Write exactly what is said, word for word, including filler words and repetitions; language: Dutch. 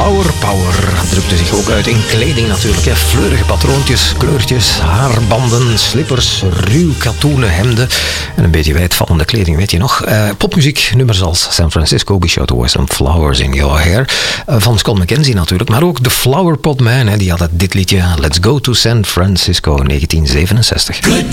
Flower Power drukte zich ook uit in kleding natuurlijk. Hè. Fleurige patroontjes, kleurtjes, haarbanden, slippers, ruw katoenen hemden en een beetje wijdvallende kleding, weet je nog. Uh, popmuziek, nummers als San Francisco, Be Sure to Wear Some Flowers in Your Hair. Uh, van Scott McKenzie natuurlijk, maar ook de Flower Pot Man, hè, die had dit liedje Let's Go to San Francisco negentien zevenenzestig.